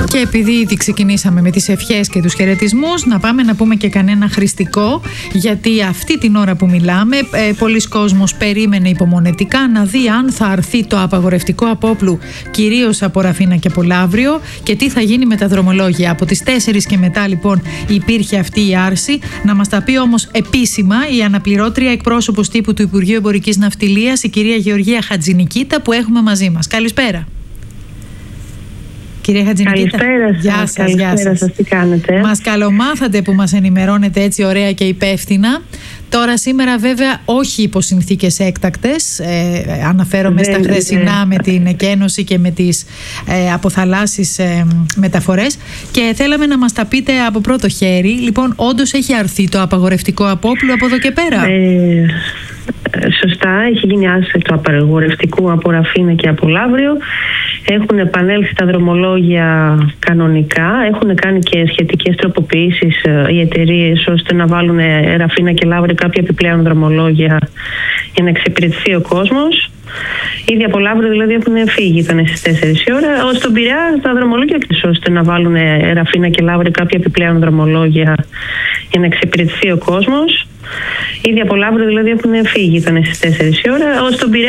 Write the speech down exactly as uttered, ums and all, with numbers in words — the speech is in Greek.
Και επειδή ήδη ξεκινήσαμε με τις ευχές και τους χαιρετισμούς, να πάμε να πούμε και κανένα χριστικό, γιατί αυτή την ώρα που μιλάμε ε, πολλοί κόσμος περίμενε υπομονετικά να δει αν θα αρθεί το απαγορευτικό απόπλου, κυρίως από Ραφίνα και από Λαύριο, και τι θα γίνει με τα δρομολόγια. Από τις τέσσερις και μετά λοιπόν υπήρχε αυτή η άρση. Να μας τα πει όμως επίσημα η αναπληρώτρια εκπρόσωπος τύπου του Υπουργείου Εμπορικής Ναυτιλίας, η κυρία Γεωργία Χατζηνικίτα, που έχουμε μαζί μας. Καλησπέρα. Κυρία Χατζηνικίτα. Καλησπέρα σας. Γεια σας, Καλησπέρα γεια σας. σας. Τι κάνετε? Μας καλομάθατε που μας ενημερώνετε έτσι ωραία και υπεύθυνα. Τώρα σήμερα βέβαια όχι υπό συνθήκες έκτακτες, ε, αναφέρομαι δεν, στα χθεσινά με την εκένωση και με τις ε, αποθαλάσσιες ε, μεταφορές, και θέλαμε να μας τα πείτε από πρώτο χέρι. Λοιπόν, όντως έχει αρθεί το απαγορευτικό απόπλου από εδώ και πέρα? Ε, σωστά, έχει γίνει άρση του απαγορευτικού από Ραφίνα και από Λαύριο. Έχουν επανέλθει τα δρομολόγια κανονικά. Έχουν κάνει και σχετικές τροποποιήσεις οι εταιρείες ώστε να βάλουν Ραφίνα και Λαύριο κάποια επιπλέον δρομολόγια για να εξυπηρετηθεί ο κόσμος. Ήδη από Λαύριο δηλαδή έχουν φύγει, ήταν στις τέσσερις η ώρα. Ως τον Πειραιά τα δρομολόγια ώστε να βάλουν Ραφίνα και Λαύριο κάποια επιπλέον δρομολόγια για να εξυπηρετηθεί ο κόσμος. Ήδη από Λαύριο δηλαδή έχουν φύγει, ήταν στις τέσσερις η ώρα. Ως τον Πειραιά